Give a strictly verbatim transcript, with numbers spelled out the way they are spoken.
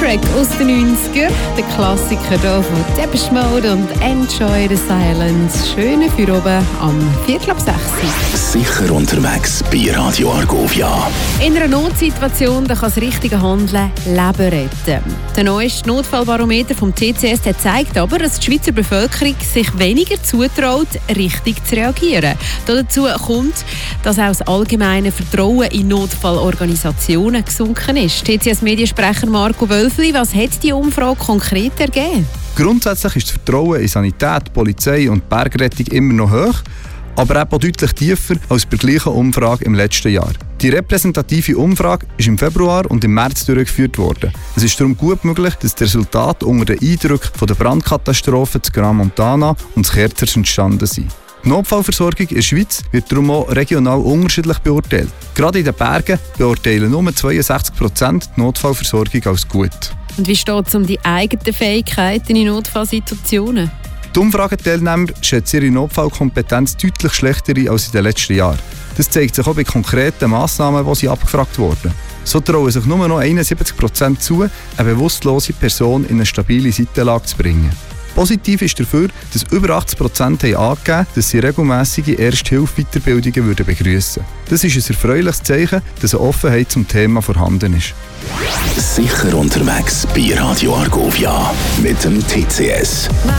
Track aus den neunzigern, der Klassiker hier von Depeche Mode und Enjoy the Silence. Schöne für oben am Viertel ab sechs. Sicher unterwegs bei Radio Argovia. In einer Notsituation da kann das richtige Handeln Leben retten. Der neueste Notfallbarometer vom T C S der zeigt aber, dass die Schweizer Bevölkerung sich weniger zutraut, richtig zu reagieren. Dazu kommt, dass auch das allgemeine Vertrauen in Notfallorganisationen gesunken ist. T C S-Mediensprecher Marco Wölfli, was hat die Umfrage konkret ergeben? Grundsätzlich ist das Vertrauen in Sanität, Polizei und Bergrettung immer noch hoch, aber eben auch deutlich tiefer als bei der gleichen Umfrage im letzten Jahr. Die repräsentative Umfrage ist im Februar und im März durchgeführt worden. Es ist darum gut möglich, dass die Resultate unter den Eindrücken von der Brandkatastrophe zu Gran Montana und zu Kerzers entstanden sind. Die Notfallversorgung in der Schweiz wird darum auch regional unterschiedlich beurteilt. Gerade in den Bergen beurteilen nur zweiundsechzig Prozent die Notfallversorgung als gut. Und wie steht es um die eigenen Fähigkeiten in Notfallsituationen? Die Umfrageteilnehmer schätzen ihre Notfallkompetenz deutlich schlechter ein als in den letzten Jahren. Das zeigt sich auch bei konkreten Massnahmen, die sie abgefragt wurden. So trauen sich nur noch einundsiebzig Prozent zu, eine bewusstlose Person in eine stabile Seitenlage zu bringen. Positiv ist dafür, dass über achtzig Prozent haben angegeben, dass sie regelmässige Erste-Hilfe-Weiterbildungen begrüßen würden. Das ist ein erfreuliches Zeichen, dass eine Offenheit zum Thema vorhanden ist. Sicher unterwegs bei Radio Argovia mit dem T C S.